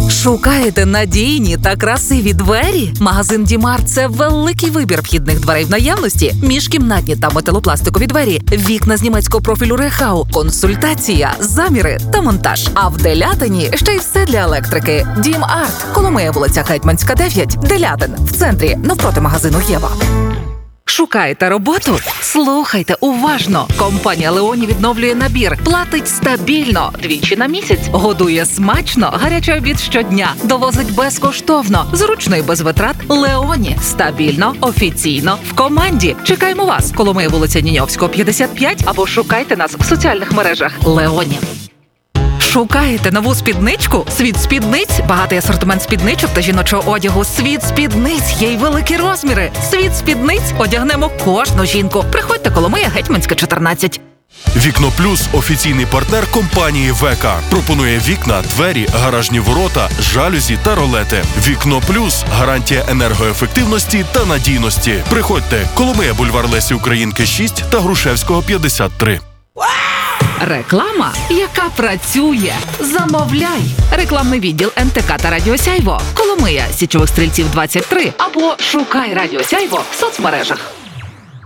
Шукаєте надійні та красиві двері? Магазин Дімарт – це великий вибір вхідних дверей в наявності, міжкімнатні та металопластикові двері, вікна з німецького профілю Рехау, консультація, заміри та монтаж. А в Делятині ще й все для електрики. Дімарт, Коломия, вулиця Гетьманська, 9, Делятин, в центрі, навпроти магазину Єва. Шукаєте роботу? Слухайте уважно. Компанія Леоні відновлює набір. Платить стабільно. Двічі на місяць. Годує смачно. Гарячий обід щодня. Довозить безкоштовно. Зручно і без витрат. Леоні. Стабільно, офіційно, в команді. Чекаємо вас. Коломия, вулиця Ніньовського, 55. Або шукайте нас в соціальних мережах. Леоні. Шукаєте нову спідничку? Світ спідниць? Багатий асортимент спідничок та жіночого одягу. Світ спідниць. Є й великі розміри. Світ спідниць. Одягнемо кожну жінку. Приходьте, Коломия, Гетьманська, 14. Вікно Плюс – офіційний партнер компанії ВК. Пропонує вікна, двері, гаражні ворота, жалюзі та ролети. Вікно Плюс – гарантія енергоефективності та надійності. Приходьте, Коломия, бульвар Лесі Українки, 6 та Грушевського, 53. Реклама, яка працює. Замовляй. Рекламний відділ НТК та Радіо Сяйво. Коломия, Січових Стрільців, 23. Або шукай Радіо Сяйво в соцмережах.